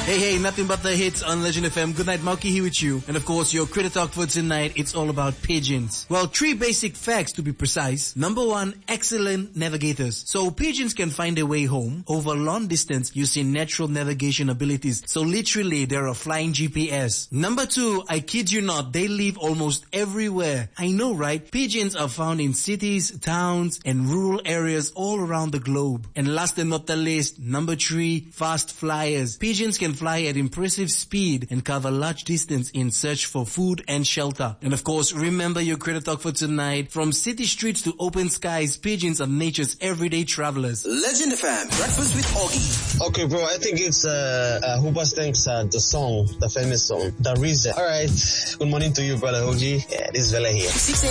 Hey, nothing but the hits on Legend FM. Good night, Mauki here with you. And of course, your Critter Talk for tonight, it's all about pigeons. Well, 3 basic facts to be precise. Number 1, excellent navigators. So pigeons can find their way home over a long distance using natural navigation abilities. So literally, they're a flying GPS. Number 2, I kid you not, they live almost everywhere. I know, right? Pigeons are found in cities, towns, and rural areas all around the globe. And last and not the least, number 3, fast flyers. Pigeons can fly at impressive speed and cover large distance in search for food and shelter. And of course, remember your Critter Talk for tonight. From city streets to open skies, pigeons are nature's everyday travelers. Legend FM, breakfast with Augie. Okay, bro, I think it's Hooba's Thanks, the song, the famous song, The Reason. Alright, good morning to you, brother Augie. Yeah, this is Vela here.